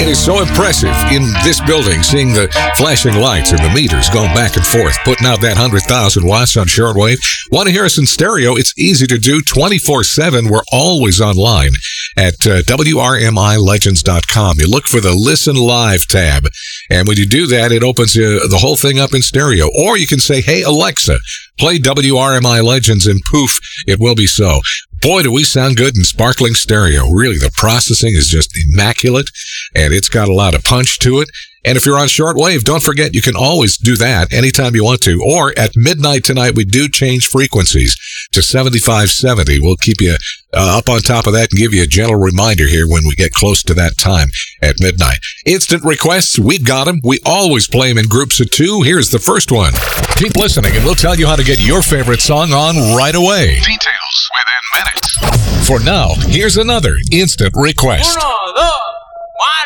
It is so impressive in this building, seeing the flashing lights and the meters going back and forth, putting out that 100,000 watts on shortwave. Want to hear us in stereo? It's easy to do 24/7. We're always online at WRMILegends.com. You look for the Listen Live tab, and when you do that, it opens the whole thing up in stereo. Or you can say, hey, Alexa, play WRMI Legends, and poof, it will be so. Boy, do we sound good in sparkling stereo. Really, the processing is just immaculate, and it's got a lot of punch to it. And if you're on shortwave, don't forget, you can always do that anytime you want to. Or at midnight tonight, we do change frequencies to 7570. We'll keep you up on top of that and give you a gentle reminder here when we get close to that time at midnight. Instant requests, we've got them. We always play them in groups of 2. Here's the first one. Keep listening, and we'll tell you how to get your favorite song on right away. Details within minutes. For now, here's another instant request.